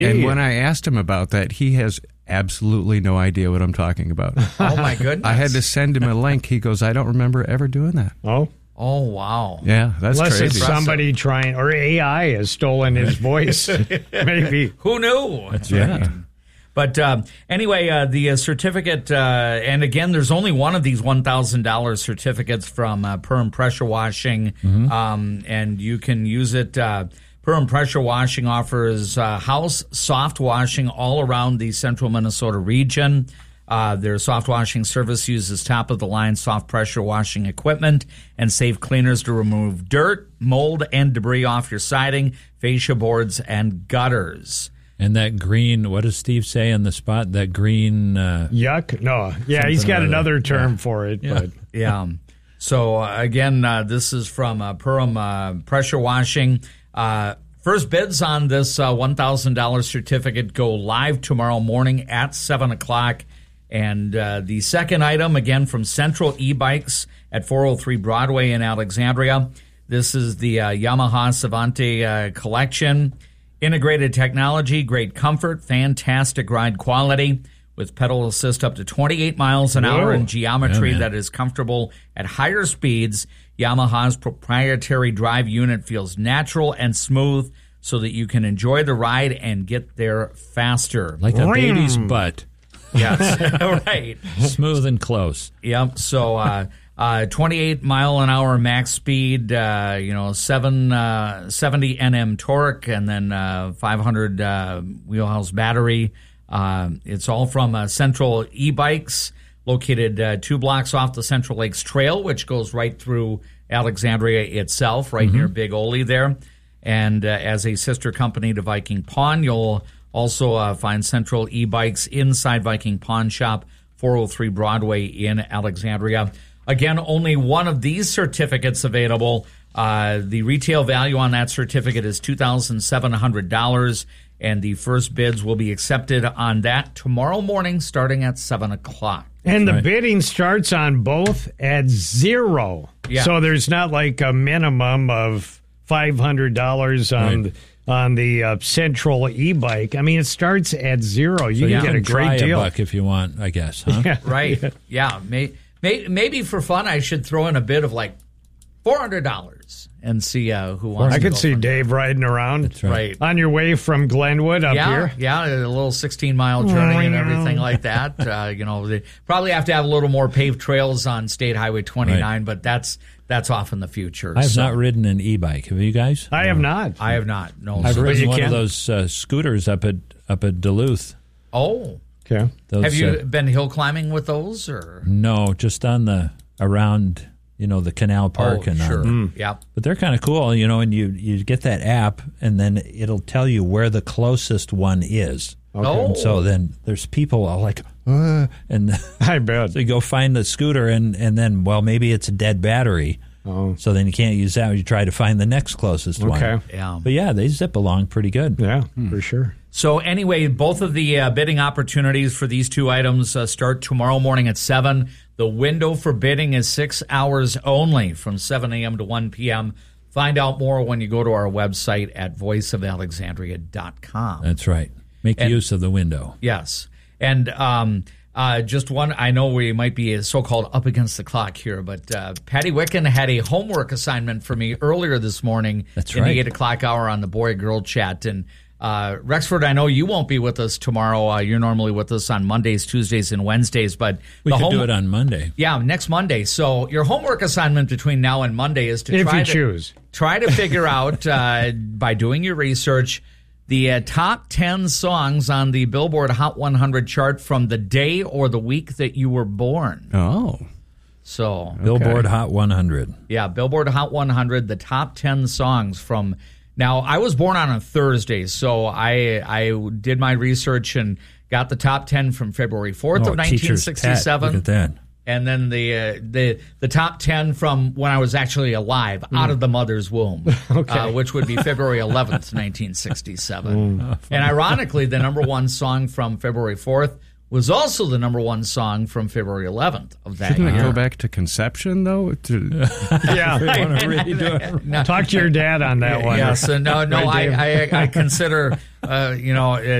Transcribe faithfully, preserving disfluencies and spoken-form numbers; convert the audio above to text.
And when I asked him about that, he has absolutely no idea what I'm talking about. Oh, my goodness. I had to send him a link. He goes, I don't remember ever doing that. Oh. Oh, wow. Yeah, that's Unless crazy. it's somebody trying, or A I has stolen his voice. Maybe. Who knew? That's right. Yeah. But um, anyway, uh, the uh, certificate, uh, and again, there's only one of these one thousand dollars certificates from uh, Perm Pressure Washing, Mm-hmm. um, and you can use it. Uh, Perm Pressure Washing offers uh, house soft washing all around the central Minnesota region. Uh, their soft washing service uses top-of-the-line soft pressure washing equipment and safe cleaners to remove dirt, mold, and debris off your siding, fascia boards, and gutters. And that green, what does Steve say in the spot? That green... Uh, Yuck? No. Yeah, he's got another term yeah. for it. Yeah. But Yeah. So, uh, again, uh, this is from uh, Perm uh, Pressure Washing. Uh, first bids on this uh, one thousand dollars certificate go live tomorrow morning at seven o'clock. And uh, the second item, again, from Central E-Bikes at four oh three Broadway in Alexandria. This is the uh, Yamaha Savante uh, collection. Integrated technology, great comfort, fantastic ride quality with pedal assist up to twenty-eight miles an hour Whoa. and geometry Yeah, that is comfortable at higher speeds. Yamaha's proprietary drive unit feels natural and smooth so that you can enjoy the ride and get there faster. like a baby's butt. Yes, right. Smooth and close. Yep. So, uh, uh, twenty-eight mile an hour max speed, uh, you know, seven, uh, seventy newton torque, and then, uh, five hundred, uh, wheelhouse battery. Uh, it's all from, uh, Central E-Bikes, located, uh, two blocks off the Central Lakes Trail, which goes right through Alexandria itself, right near Big Ole there. And, uh, as a sister company to Viking Pawn, you'll also uh, find Central E-Bikes inside Viking Pawn Shop, four oh three Broadway in Alexandria. Again, only one of these certificates available. Uh, the retail value on that certificate is two thousand seven hundred dollars, and the first bids will be accepted on that tomorrow morning starting at seven o'clock. And the right. bidding starts on both at zero. Yeah. So there's not like a minimum of five hundred dollars on Right. on the uh, Central E-Bike. I mean, it starts at zero. You So can you get can a try great a deal. buck if you want, I guess, huh? Yeah. Right. Yeah. May, may, maybe for fun, I should throw in a bid of like four hundred dollars and see uh, who wants I to could go see from Dave riding around That's right. on your way from Glenwood up yeah, here. Yeah, a little sixteen-mile journey and everything like that. Uh, you know, they probably have to have a little more paved trails on State Highway twenty-nine, Right. but that's that's off in the future. I have so. not ridden an e-bike. Have you guys? I have not. I have not. No. I've so- ridden you one can? of those uh, scooters up at up at Duluth. oh, Okay. Those, have you uh, been hill climbing with those or? no, just on the around, you know, the Canal Park oh, and on sure. the- Yep. But they're kind of cool, you know, and you, you get that app, and then it'll tell you where the closest one is. Oh. And so then there's people all like, uh, and I bet. so you go find the scooter, and, and then, well, maybe it's a dead battery. Oh. So then you can't use that. You try to find the next closest one. Okay. Yeah. But yeah, they zip along pretty good. Yeah, for sure. So anyway, both of the uh, bidding opportunities for these two items uh, start tomorrow morning at seven. The window for bidding is six hours only from seven a.m. to one p.m. Find out more when you go to our website at voice of alexandria dot com. That's right. Make And- use of the window. Yes. And um, uh, just one, I know we might be so-called up against the clock here, but uh, Patty Wicken had a homework assignment for me earlier this morning That's in right. the eight o'clock hour on the boy-girl chat. And uh, Rexford, I know you won't be with us tomorrow. Uh, you're normally with us on Mondays, Tuesdays, and Wednesdays. But We the could home- do it on Monday. Yeah, next Monday. So your homework assignment between now and Monday is to If try you to choose. try to figure out uh, by doing your research the uh, top ten songs on the Billboard Hot one hundred chart from the day or the week that you were born. Oh. So, Billboard Hot one hundred. yeah, Billboard Hot one hundred, the top ten songs from. Now, I was born on a Thursday, so I I did my research and got the top ten from February fourth Oh, of nineteen teacher's pet. sixty-seven. Look at that. And then the uh, the the top ten from when I was actually alive, out of the mother's womb, Okay. uh, which would be February eleventh, nineteen sixty-seven. And ironically, the number one song from February fourth was also the number one song from February eleventh of that Shouldn't year. it go back to conception, though? To, Yeah. really do it. No. Talk to your dad on that one. Yes, uh, no, no. Right, I, Dave? I, I consider, uh, you know, uh,